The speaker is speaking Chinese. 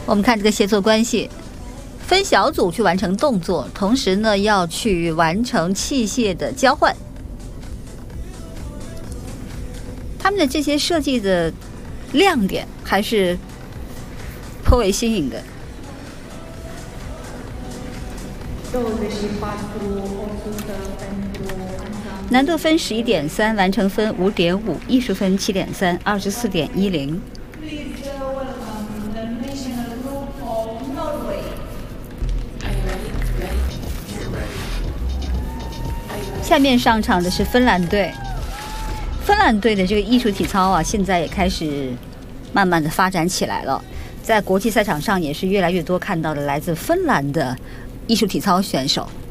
我们看这个协作关系，分小组去完成动作，同时呢要去完成器械的交换。他们的这些设计的亮点还是颇为新颖的。难度分11.3，完成分5.5，艺术分7.3， 24.10。下面上场的是芬兰队。芬兰队的这个艺术体操啊，现在也开始慢慢的发展起来了，在国际赛场上也是越来越多看到了来自芬兰的艺术体操选手。